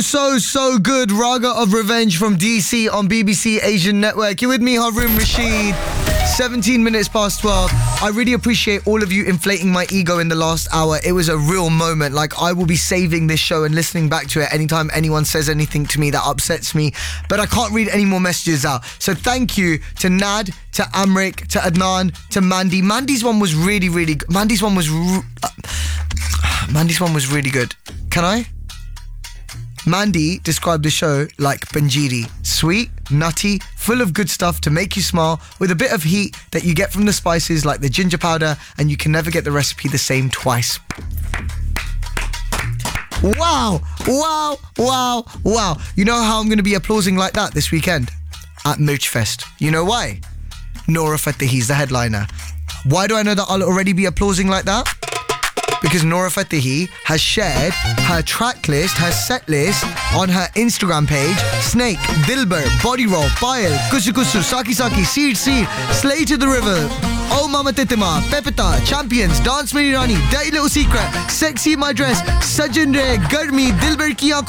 So good. Raga of Revenge from DC on BBC Asian Network. You're with me, Harun Rashid. 17 minutes past 12. I really appreciate all of you inflating my ego in the last hour. It was a real moment. Like, I will be saving this show and listening back to it anytime anyone says anything to me that upsets me. But I can't read any more messages out. So thank you to Nad, to Amrik, to Adnan, to Mandy. Mandy's one was really good. Mandy's one was really good. Can I? Mandy described the show like Panjiri. Sweet, nutty, full of good stuff to make you smile, with a bit of heat that you get from the spices like the ginger powder, and you can never get the recipe the same twice. Wow. You know how I'm going to be applauding like that this weekend? At Moochfest. You know why? Nora Fatahi's the headliner. Why do I know that I'll already be applauding like that? Because Nora Fatahi has shared her track list, her set list on her Instagram page. Snake, Dilbar, Body Roll, Payal, Kusu Kusu, Saki Saki, Seed Seed, Slay to the River, Oh Mama Titima, Pepita, Champions, Dance Meri Rani, Dirty Little Secret, Sexy My Dress, Sajan Re, Garmi, Dilbar Ki Aankhon